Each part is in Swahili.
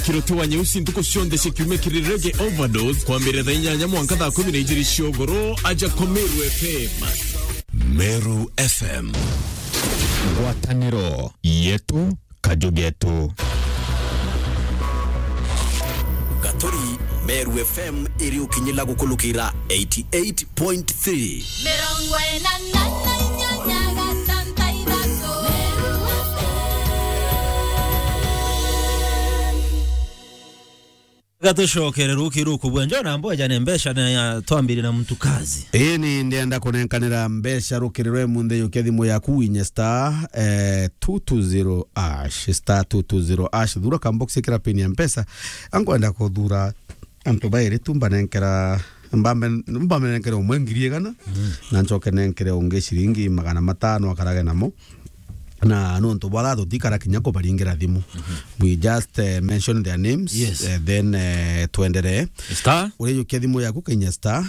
Kirote wa nyeusi ntuko shonde shekume kirirege overdose kwa mbere inyanya mwanka da 12 shogoro aja kwa Meru FM. Meru FM. Ngwataniro yetu kajugetu. Gatori Meru FM iri ukinyila gukulukira 88.3. Merongwe na nyanya gatanta idako. Gato shokere rukiruku bwenjo na mboja nembesha na twambiri na mtu kazi. Ni ndienda kunenkanira mbesha rukirwe munde yukethimu yaku inye star 220 ash star 220 ash dura kambox kira pini mpesa angwenda kudura antu baire tumba nenkera mbambe nenkera umwengirie gana na nchoke nenkera unge shiringi 500 akarage namo na no nto bala do dikara kinyako baringira thimu. We just mention their names. Yes. Then tuendere Star ule yukethimu yaku kenya star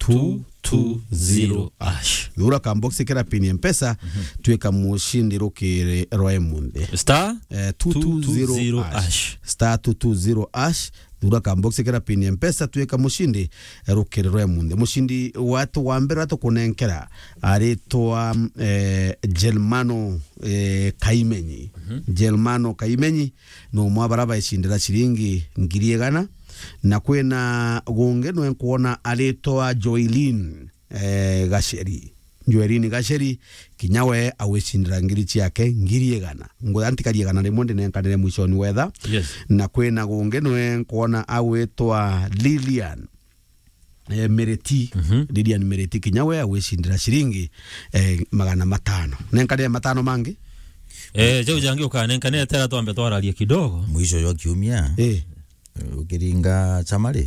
220 ash dura kambox kira pini mpesa tuweka mushindi rukire roe munde Star 220 ash star 220 ash dura kambox kira pini mpesa tuweka mushindi rukire roe munde. Mushindi watu wambere watu kunenkera aritwa Jelmano Kaimenyi. Jelmano Kaimenyi no mwabaraba ishindira shiringi ngiriegana na kwena gonge no enkuona aletwa Joylin Gasheri. Joylin Gasheri kinyawe aweshindira ngiri chiake ngiriegana ngo antikariegana remonde nenkanere mwishoni weather. Yes. Na kwena gonge no enkuona awetwa Lilian Mereti. Lilian Mereti kinyawe aweshindira shiringi 500 nenkanere 500 mangi je ujangi ukanenkane tera twambe twaralie kidogo mwisho yo kiumia ukiringa chamali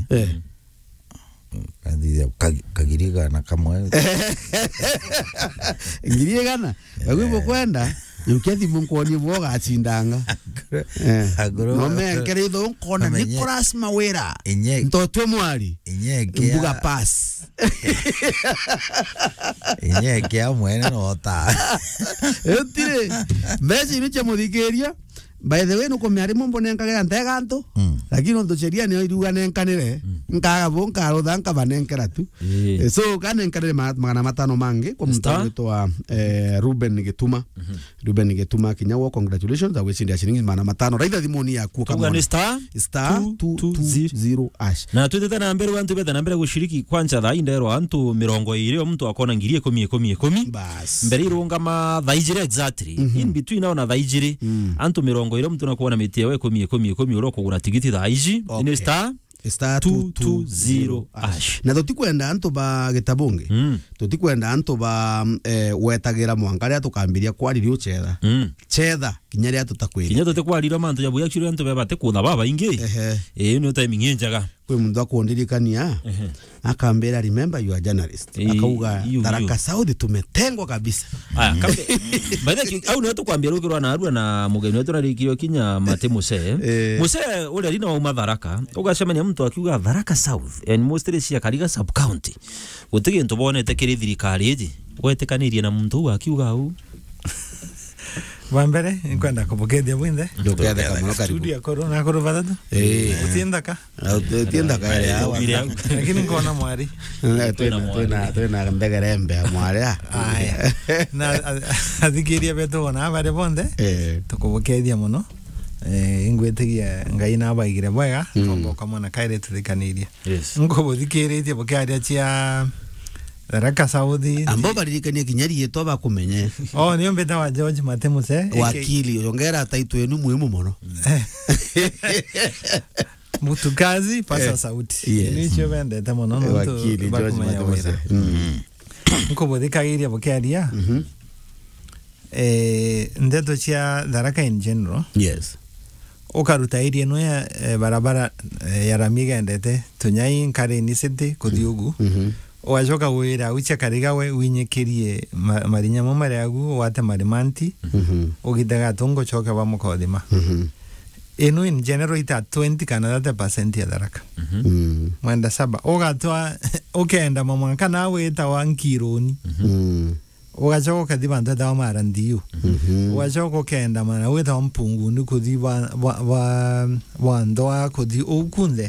kagiriga na kamwe ngiriegana agwibo kwenda yukethi munkoni boga achindanga no menkere ido nkona Nicholas Mawera ntotwe mwali mbuga pass inyeke amwene nota etire mbesi niche muthikiria. By the way no komiari mombo nenkagera nteganto lakini ndo sheria ni iruga nenkanire nkaga bonka rodhanka banenkera tu. So kanenkanire 500 mange kwa mtu wa Ruben Gituma. Ruben Gituma kinyawo, congratulations aweshindia shilingi 500 raidha thimoni yaku kama star 220 ash na tutete na mbere wantu beta na mbere gushiriki kwanza tha indero antu 20 mtu akona ngirie 10 bas mbere irungama thaijire exactly in between na thaijire antu 20 mtu nakuona mitie we 10 uro kugura tigiti thaiji ni star 220 ash na tutikwenda antu ba gitabunge tutikwenda antu ba wetagira mwangaria tukambiria kwaririo chetha kinyaria tutakwira kinya tutekwarira mantu ya buya chiro antu bebate kutha baba ingi no timing njaga kwe mundu akondirikania akambera remember you are journalist akauga Tharaka South tumetengwa kabisa. Kambe baadhi au ni watu kuambia rukirwa na arua na mugeni wetu narikio kinya Mate Muse ule rina wa Tharaka ugasema mtu akiuga Tharaka South and mostly cia Kariga sub county gutigi ntu bonete kiri thirikari iji wetekanirie na mtu akiuga au Wambere kwenda kupokea mwinde ndokea kama karibu studio corona batatu utiendaka ya lakini ngona mwari tena ndegerembe mwari na athikiria beto na bare bonde tukubokethia muno ingwetigia ngai na baigire bwega komboka mwana kaire tuthikaniria ngobothikirie bokaria cia Tharaka South ambo baririkania kinyari yeto bakumenye niyo mbeta wa George Mate Muse wakili ongera taitu yenu muhimu muno mutukazi pasa sauti nicho bendete muno wakili George Mate Muse nko bothikagiria bokaria ndeto cia Tharaka in general ukaruta iria no ya barabara ya Ramiga ndete tunyai nkare ni city kuthiugu wajoka wira ucha Kariga we winyekirie marinya momare agu wate marimanti ugidaga tongo choka ba mukodima eno in general ita 20 kana 30% ya Tharaka mwenda saba ogatwa okenda mamwanka nawe ita wankironi ugachoka kathi bantu da mara ndiyo ugachoka kenda mana weta mpungu ni kuthi wa ndoa kuthi ukunde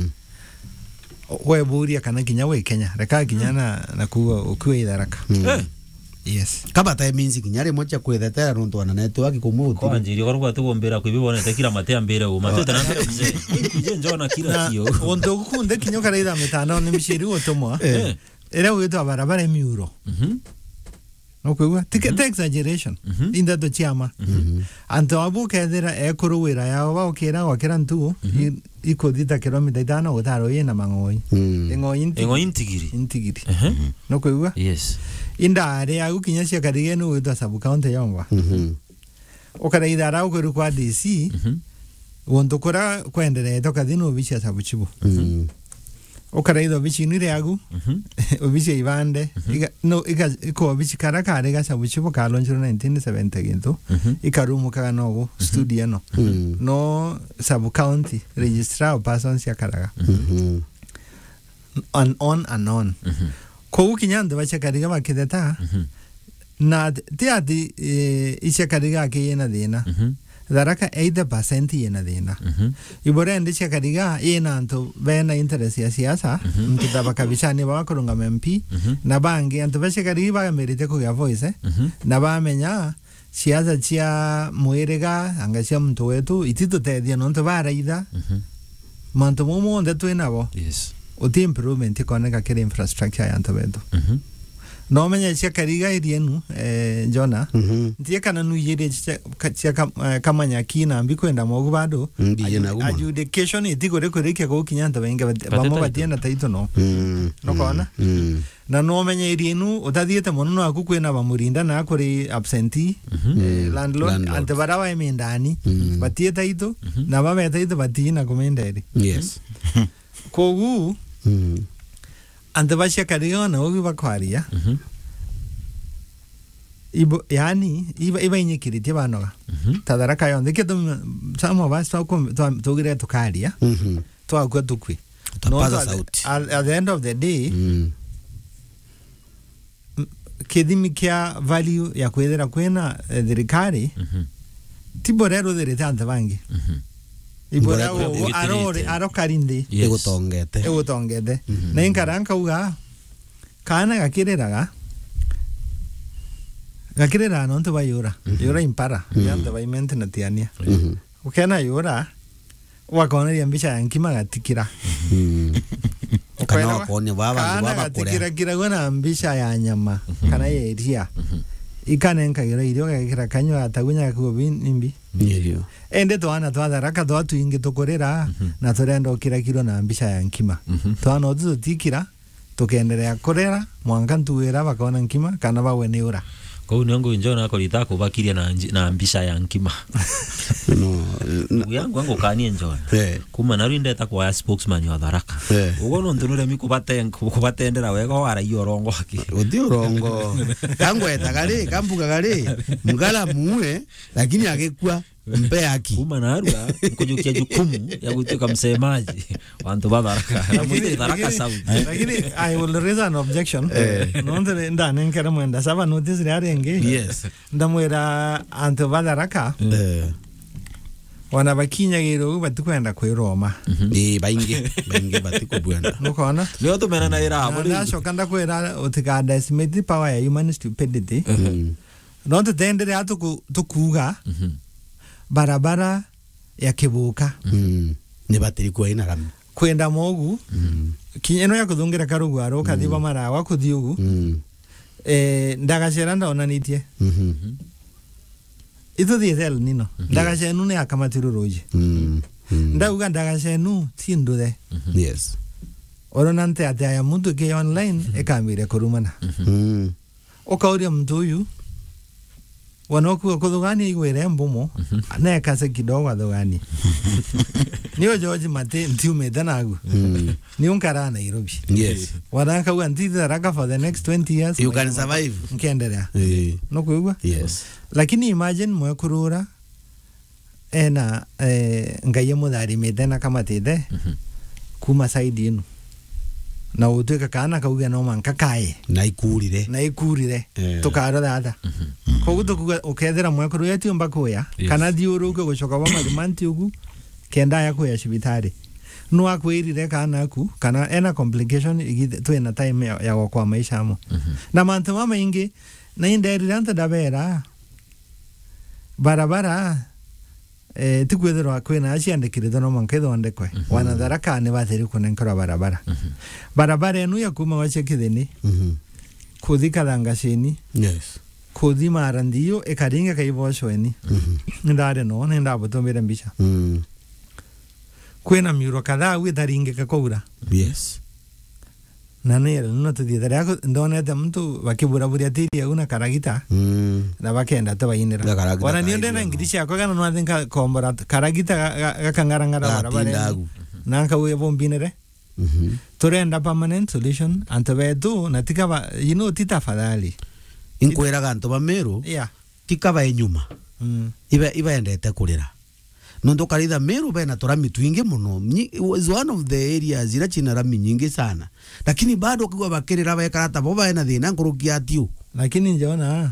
weburia kana kinya we Kenya reka kinya na kuwa Tharaka yes kaba ta minzi kinyare mocha kwethetera nuntu ana network kumuti kwa njiri korwa tugombera kwibibona tekira matea mbere uma tuta na mzee je njona kila kio ondo kunde kinyo karaida mitano ni mshiri otomwa era wetu barabara emiuro no kwigwa ticket exaggeration inda do chiama anto abu kedera ekuruwira yao ba okera wakera ntu ikodita kilomita 5 utaro yena mangoi engoi intigiri no kwigwa yes inda are agu kinyashia kadigenu wetu sabu county yongwa okara idara ukuru kwa DC wondo kora kwendere toka dino bicha sabu chibu okara ido bichi nire agu obiche ibande iko bichi karakare ga sabu chibu kalonjero 1970 ginto ikarumu kaga no studio no sabu county registrar persons ya karaga on ko kinyando bacha kariga bakideta na tiati isha kariga ke yena dena Tharaka 80% yena dena ibore ndisha kariga yena anto bena interest ya siasa mtaba kabisa ni bakorunga MP na bangi anto bacha kariga ba merite ko ya voice na bamenya siasa chia muerega angacia mtu wetu itito tedia nonto baraida manto momo ndetu enabo yes uti improvement ikoneka kire infrastructure ya ntobedo no menya cia kariga irienu Jona ntie kana nu yire cia kamanya kina mbikwenda mogu bado adjudication itigore kurekia go kinyanta benga bamo batienda taito no kona na no menya irienu utathiete mono no akukwena bamurinda na kuri absentee landlord antebarawa emendani batieta ito na babeta ito batina komenderi yes kogu ante bashia kariga na ogi bakwaria ibo yani iba inyikirite banoga Tharaka yonde keto samo basta tugire tukaria twakwa tukwi utapaza sauti at the end of the day kedimikia value ya kwethera kwena thirikari tiborero thirite ante bangi ibora aro karinde egutongete na inkaranka uga kana gakiriraga no nto bayura yura impara yanda bay maintenance tiania ukena yura wakona ya mbicha yankima gatikira kana wakone baba tikira kira gona mbicha ya nyama kana yeria ikanenka gira irio gakira kanyo atagunya kubin imbi nyerio ende twana Tharaka twatu ingi tukorera na turendo kira kiro na mbicha ya nkima twana tutikira tukendelea korera mwanga ntuwera bakona nkima kana bawe ni ura ko nyango njona ko litako bakiria na mbisha ya nkima yangu ngo kani njona kuma narinde ta kwa spokesman wa Tharaka ugo no ndunure mi kubatendera wego wara yorongo haki odiorongo kangweta gari kambuga gari mugala muwe lakini agekua mpe haki kuma narua kujukia jukumu ya kutoka msemaji wantu ba Tharaka na mwite Tharaka South lakini I will raise an objection nonde ndane nkera mwenda saba notice rarenge yes ndamwera antu ba Tharaka wana bakinya giro batukwenda kwiroma bainge batikubwenda nukona leo tumena na ira abo nasho kanda kwera utikada estimate power ya human stupidity nonde tendere atu tukuga barabara ya kibuka ne batiri kwa ina ram kwenda mogu kinyeno ya kuthungira karugwaro kathiba marawa kuthiugu ndagacera ndonanitie ithu thiethel nino ndagacenu ne akamatiru roji ndauga ndagacenu tinduthe yes oronante ate ya muntu ke online ekamire kurumana ukauria mtu uyu wanokuwa kuthugani igwire mbumo na kase kidogo athugani niyo George Mate ntiume danagu ni unkara Nairobi yes wadaka uanti Tharaka for the next 20 years you can survive nkendelea no kuigwa yes lakini imagine mwe kurura ena ngaye muthari medena kama tede kuma side inu na utuika kana kauga no manka kae na ikurire tukara dada koguo tukuga ukethera mwekuru yeti mbakuya kana thiuruke gucoka wa malimanti ugu kenda ya kuya cibitari no akwirire kana ku kana ena complication twina time ya kwa maisha mo na mantu mama ingi na inderi ranta dabera barabara tukwethera kwina aciandikire no manketho ndekwe wana Tharaka ni bathiri kunenkora barabara enu ya kuma wache kithini kuthi Kathangashini kuthi Marandio ekaringa kaivocweni ndare no nenda butumire mbica kwina miuro kadhaa witharingika kuura na nere no tuthithara ndonete mtu bakiburaburia tiri una karagita na bakenda tabainira wana ni ndena ngirici yakwa kana no athinka kombora karagita gakangarangara barabara nanka we bombinere turenda permanent solution antabetu na tikaba tita fadhali inkweraga antu bameru tikaba enyuma iba endete kurira nondo karitha meru bena torami twinge muno is one of the areas ira china rami nyingi sana lakini bado kigwa bakirira bekarata bo bena thina nkurukia atiu lakini njona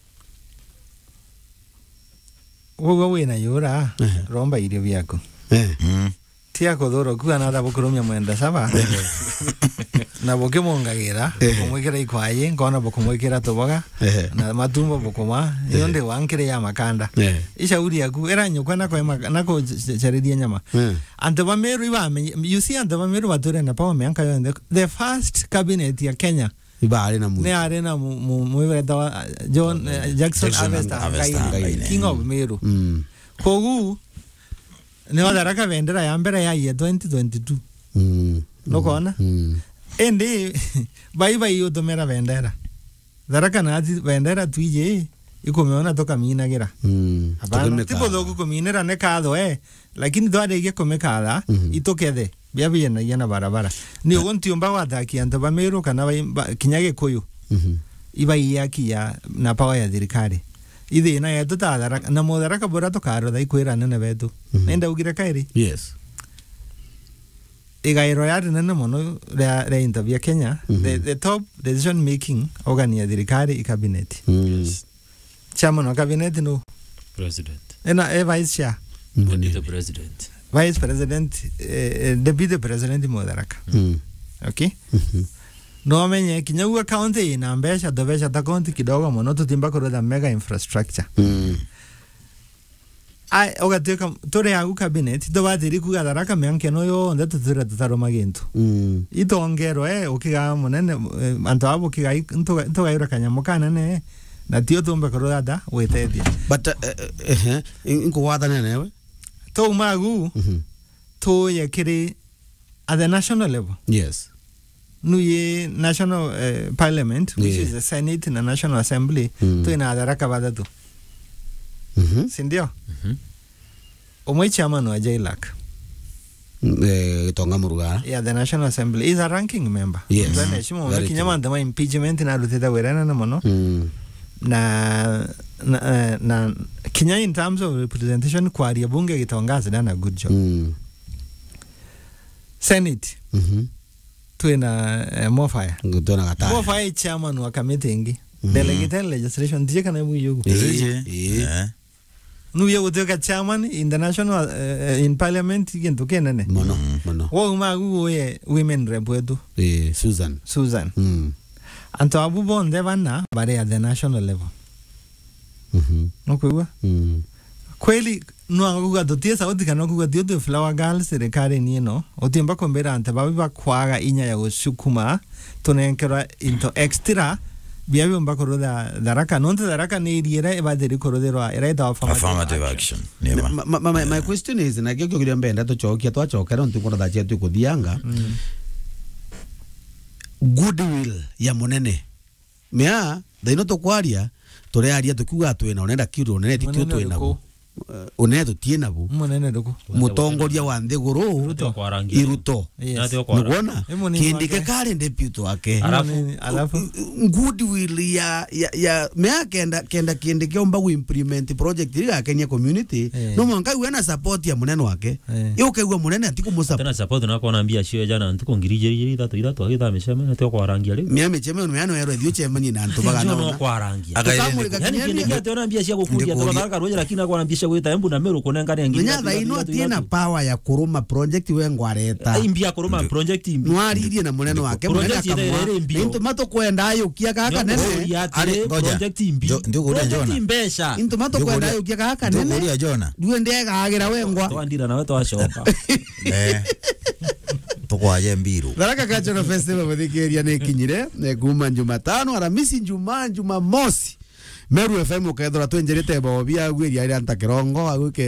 wewe wena yura romba irio byako tia kodoro kuwa na bokurumya mwenda saba na bokemongagira kumwekera ikwaye ngona bokumwekera toboga na matumbo bokoma yonde wankire ya makanda ishauri yaku era nyukwa nako charidia nyama ante bameru ibame you see ante bameru bature na pawa meanka yonde the first cabinet ya Kenya ibare na mu John Jackson Avesta king of Meru kogu ne Tharaka vendera ya mbere ya 2022 no kona ende bye yotomera vendera Tharaka na vendera tuije ikumeona toka minagira hapana tipo dogo kuminera ne kadho lakini dwade ge komekala itokethe bia na yana barabara ni wonti umba wathaki anta bameru kana kinyage koyo iba yaki ya na pawa ya thirikari ithi na yetu ta Tharaka na Tharaka bora tokaro dai kwira nene betu nenda ugira kairi igairo ya nene mono re interview Kenya the top decision making organ ya thirikari i cabinet chairman wa cabinet no president vice chair the president vice president deputy president Tharaka okay no menye kinyagua county ina mbesha dobesha ta county kidogo mono tutimba kuroda mega infrastructure ai ogateka tore ya cabinet to bathiri ku Tharaka meanke no yo nda tutura tutaroma gintu itongero ukiga munene antu abo kiga into gaira kanyamukana ne na tio tumba kuroda wetethia but inko wathana newe to magu to yakiri at the national level nuye national parliament which is the Senate and the National Assembly to ina Tharaka badatu sindio omwe chairman wa JLAC Tonga Muruga the National Assembly is a ranking member then shimo kinyamanda ma impeachment na ruteta werana na mono na Kenya in terms of representation kwa ria bunge gitongaza dana good job Senate tuena Mofaya Mofaya chairman wa committee ingi delegated legislation tije kana muyugo nuye utoka chairman in the national in parliament gintu kenene mono wo magu ye women rep wetu Susan anto abu bonde bana bare at the national level nokwa kweli no anguga dotie sauti kana kuga dio flower girls serikali ni no otimba kombera ante babiba kwaga inya ya gushukuma tunenkera into extra biabyo mbakoro da Tharaka nonte Tharaka ni iriera ebaderi korodero era ita affirmative action my question is na kyo kyo mbenda to chokia to chokera ntu kora da chetu kudhianga goodwill ya munene mea daino to kwaria tore aria tukiuga twena onenda kiro nene tikio twena uneto tiena bu munene ndugu mutongoria wa nthiguru iruto nugona kindike kare deputy wake alafu good will ya mea kenda kindike omba ku implement project ira Kenya community no mwanka wena support ya munene wake yokegwa munene atiko musa tena support na kona ambia shio jana ntiko ngirije ithatu agithamisema na tyo kwarangia ri mia mecheme no yana yero thio chemani na ntubaga no kwarangia yani kindike tyo ambia cia gukuria to baraka roje lakini akwa ambia cia gwita embu na meru kunengane ngiri nya thaino tiena power ya kuruma project we ngwareta imbia kuruma project imbi nwaririe na munene wake munene akamwa into mato kwenda ayo kia kaka nene project imbi ndugu ria Jona imbesha into mato kwenda ayo kia kaka nene ndugu ria Jona duende gagira wengwa twandira nawe twacoka tukwaje mbiru Tharaka Cultural Festival muthikiria ni kinyire kuma Jumatano Alhamisi Jumamosi Meru FM ukethora twenjerete bobia gwiria ira ntakirongo aguke